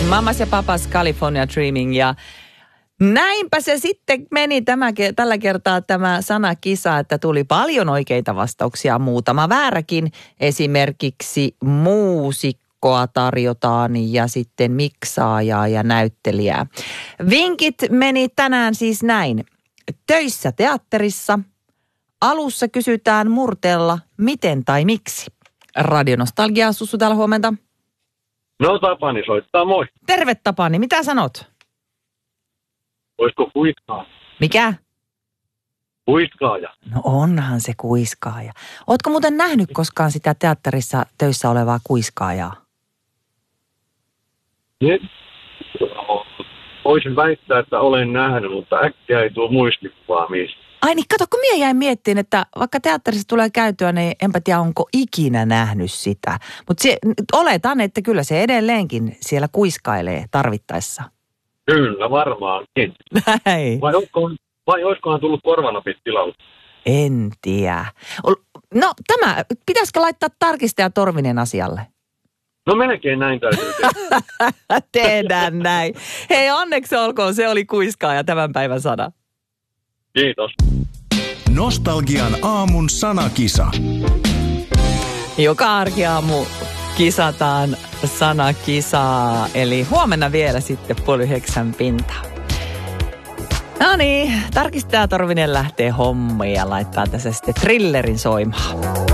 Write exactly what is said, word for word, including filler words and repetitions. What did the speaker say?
Mamas ja papas California Dreaming ja näinpä se sitten meni tämä, tällä kertaa tämä sanakisa, että tuli paljon oikeita vastauksia, muutama vääräkin. Esimerkiksi muusikkoa tarjotaan ja sitten miksaajaa ja näyttelijää. Vinkit meni tänään siis näin. Töissä teatterissa. Alussa kysytään murteella, miten tai miksi. Radionostalgia, Sussu täällä huomenta. No Tapani soittaa, moi. Terve Tapani, mitä sanot? Olisiko kuiskaaja? Mikä? Kuiskaaja. No onhan se kuiskaaja. Ootko muuten nähnyt koskaan sitä teatterissa töissä olevaa kuiskaajaa? Nyt voisin väittää, että olen nähnyt, mutta äkkiä ei tule muistikuvaa mistä. Ai niin, kato, kun minä jäin miettimään, että vaikka teatterissa tulee käytyä, niin enpä tiedä, onko ikinä nähnyt sitä. Mutta oletan, että kyllä se edelleenkin siellä kuiskailee tarvittaessa. Kyllä, varmaankin. Näin. Vai, olisikohan, vai olisikohan tullut korvanapit tilalle? En tiedä. No tämä, pitäisikö laittaa tarkistaja Torvinen asialle? No melkein näin täytyy tehdä. Tehdään näin. Hei, onneksi olkoon, se oli kuiskaaja tämän päivän sana. Kiitos. Nostalgian aamun sanakisa. Joka arkiaamu kisataan sanakisaa, eli huomenna vielä sitten puoli yhdeksän pintaa. No niin, tarkistaja Torvinen lähtee hommiin ja laittaa tässä sitten thrillerin soimaan.